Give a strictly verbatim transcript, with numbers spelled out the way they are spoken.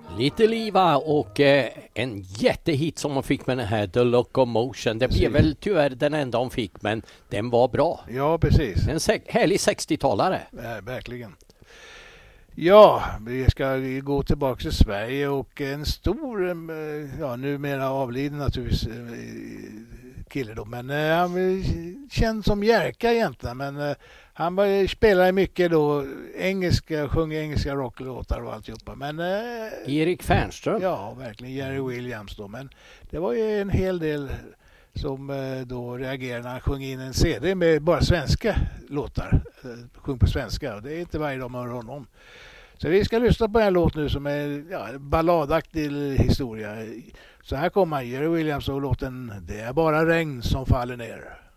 Lite liva och eh, en jättehit som de fick med den här The Locomotion. Det blev väl tyvärr den enda de fick, men den var bra. Ja, precis. En se- härlig sextiotalare. Ja, verkligen. Ja, vi ska gå tillbaka till Sverige och en stor, ja numera avliden naturligtvis kille då, men eh, han var känd som Jerka egentligen, men eh, han var, spelade mycket då engelska, sjöng engelska rocklåtar och alltihopa. Men eh, Erik Fernström. Ja, verkligen Jerry Williams då, men det var ju en hel del som eh, då reagerade när han sjöng in en C D med bara svenska låtar, eh, sjöng på svenska, och det är inte varje dag man hör honom. Så vi ska lyssna på en låt nu som är ja, balladaktig historia. Så här kommer Jerry Williams och låten Det är bara regn som faller ner.